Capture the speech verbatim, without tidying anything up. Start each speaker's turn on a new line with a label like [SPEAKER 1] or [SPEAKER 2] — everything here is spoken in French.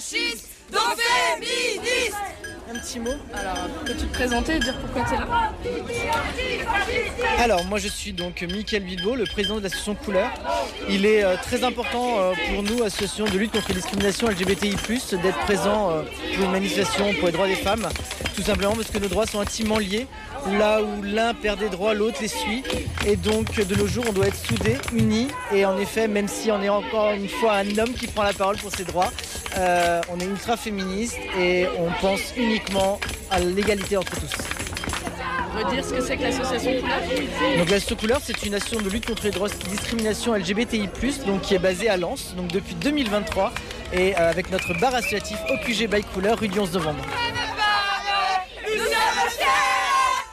[SPEAKER 1] fascistes, donc féministes.
[SPEAKER 2] Un petit mot.
[SPEAKER 3] Alors, peux-tu te présenter et dire pourquoi tu es là?
[SPEAKER 2] Alors, moi je suis donc Mickaël Villebois, le président de l'association Couleur. Il est euh, très important euh, pour nous, association de lutte contre les discriminations L G B T I plus, d'être présent euh, pour une manifestation pour les droits des femmes. Tout simplement parce que nos droits sont intimement liés. Là où l'un perd des droits, l'autre les suit. Et donc, de nos jours, on doit être soudés, unis. Et en effet, même si on est encore une fois un homme qui prend la parole pour ses droits, euh, on est ultra féministe et on pense uniquement à l'égalité entre tous.
[SPEAKER 3] Redire ce que c'est que l'association Couleur?
[SPEAKER 2] Donc l'association Couleur, c'est une association de lutte contre les droits de discrimination L G B T I plus, donc qui est basée à Lens, donc depuis deux mille vingt-trois, et euh, avec notre bar associatif O Q G by Couleur, rue du onze novembre.